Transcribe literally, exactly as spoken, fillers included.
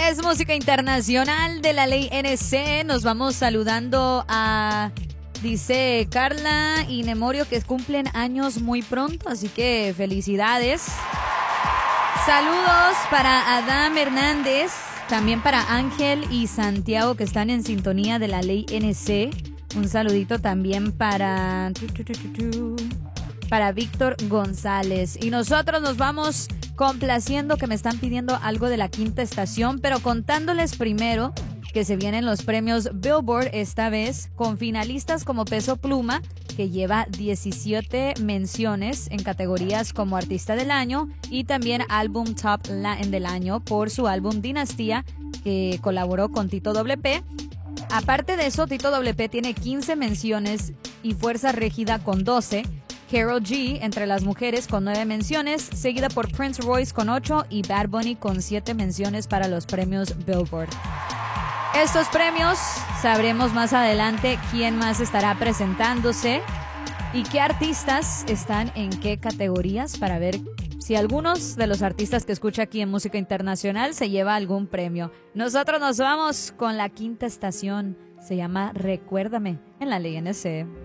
Es música internacional de la ley N C. Nos vamos saludando a, dice Carla y Nemorio, que cumplen años muy pronto, así que felicidades. Saludos para Adam Hernández, también para Ángel y Santiago, que están en sintonía de la ley N C. Un saludito también para, para Víctor González. Y nosotros nos vamos complaciendo, que me están pidiendo algo de la quinta estación, pero contándoles primero que se vienen los premios Billboard, esta vez con finalistas como Peso Pluma, que lleva diecisiete menciones en categorías como Artista del Año y también Álbum Top Latin del Año por su álbum Dinastía, que colaboró con Tito Doble P. Aparte de eso, Tito Doble P tiene quince menciones y Fuerza Régida con doce. Karol G entre las mujeres con nueve menciones, seguida por Prince Royce con ocho y Bad Bunny con siete menciones para los premios Billboard. Estos premios sabremos más adelante quién más estará presentándose y qué artistas están en qué categorías, para ver si algunos de los artistas que escucha aquí en Música Internacional se lleva algún premio. Nosotros nos vamos con la quinta estación. Se llama Recuérdame en la ley N C.